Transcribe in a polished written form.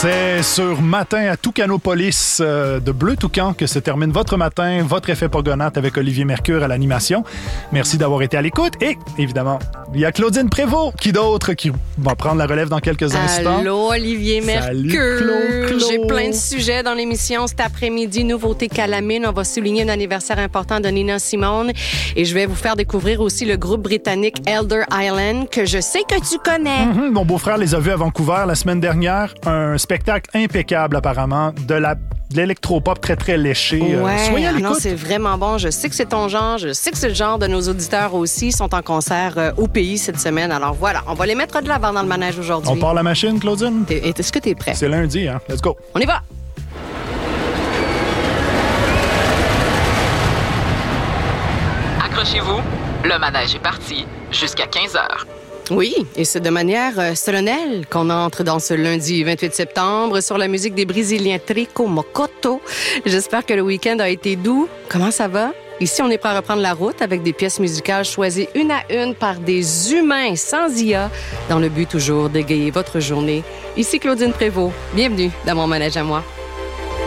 C'est sur Matin à Toucanopolis de Bleu Toucan que se termine votre matin, votre effet Pogonate avec Olivier Mercure à l'animation. Merci d'avoir été à l'écoute. Et évidemment, il y a Claudine Prévost, qui d'autre, qui va prendre la relève dans quelques instants. Allô, Olivier Mercure. Salut, Claude. J'ai plein de sujets dans l'émission cet après-midi. Nouveauté Calamine. On va souligner un anniversaire important de Nina Simone. Et je vais vous faire découvrir aussi le groupe britannique Elder Island, que je sais que tu connais. Mon beau-frère les a vus à Vancouver la semaine dernière. Un spectacle impeccable, apparemment, de l'électropop très, très léché. Soyez à l'écoute. Non, c'est vraiment bon. Je sais que c'est ton genre. Je sais que c'est le genre de nos auditeurs aussi. Ils sont en concert au pays cette semaine. Alors voilà, on va les mettre de l'avant dans le manège aujourd'hui. On part la machine, Claudine? Est-ce que t'es prêt? C'est lundi, hein? Let's go. On y va! Accrochez-vous, le manège est parti jusqu'à 15h. Oui, et c'est de manière solennelle qu'on entre dans ce lundi 28 septembre sur la musique des Brésiliens Trico Mocoto. J'espère que le week-end a été doux. Comment ça va? Ici, on est prêt à reprendre la route avec des pièces musicales choisies une à une par des humains sans IA, dans le but toujours d'égayer votre journée. Ici Claudine Prévost. Bienvenue dans mon manège à moi.